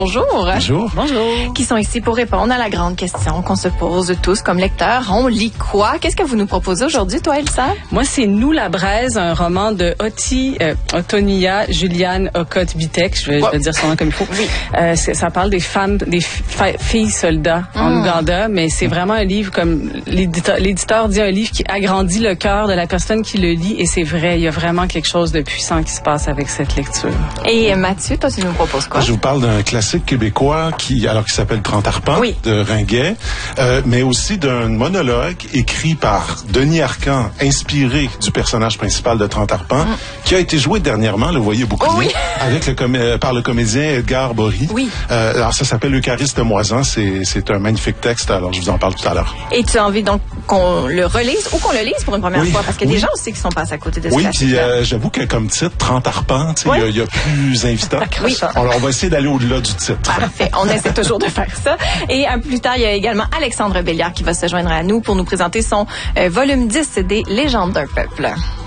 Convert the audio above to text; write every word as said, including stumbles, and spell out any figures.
Bonjour. Bonjour. Bonjour. Qui sont ici pour répondre à la grande question qu'on se pose tous comme lecteurs. On lit quoi? Qu'est-ce que vous nous proposez aujourd'hui, toi, Elsa? Moi, c'est Nous la braise, un roman de Oti, euh, Otonia Juliane Okot-Bitek. Je vais, ouais. je vais dire son nom comme il faut. Oui. Euh, ça parle des femmes, des fi- filles soldats mm. en Ouganda, mais c'est vraiment un livre, comme l'éditeur, l'éditeur dit, un livre qui agrandit le cœur de la personne qui le lit, et c'est vrai, il y a vraiment quelque chose de puissant qui se passe avec cette lecture. Et Mathieu, toi, tu nous proposes quoi? Je vous parle d'un classique québécois qui, alors qui s'appelle Trente arpents, oui. de Ringuet, euh, mais aussi d'un monologue écrit par Denis Arcand, inspiré du personnage principal de Trente arpents, mm. qui a été joué dernièrement, le voyez beaucoup, oh, oui. avec le com- par le comédien Edgar Bory. Oui. Euh, alors ça s'appelle L'Eucharistie de Moisan, c'est, c'est un magnifique texte, alors je vous en parle tout à l'heure. Et tu as envie donc qu'on le relise ou qu'on le lise pour une première oui. fois, parce qu'il y a oui. des gens aussi qui sont passés à côté de ce Oui, classique. puis euh, j'avoue que comme titre, Trente arpents, il oui. y, y a plus invitant. Oui. Alors on va essayer d'aller au-delà du titre. Parfait. On essaie toujours de faire ça. Et un plus tard, il y a également Alexandre Béliard qui va se joindre à nous pour nous présenter son euh, volume dix des Légendes d'un peuple.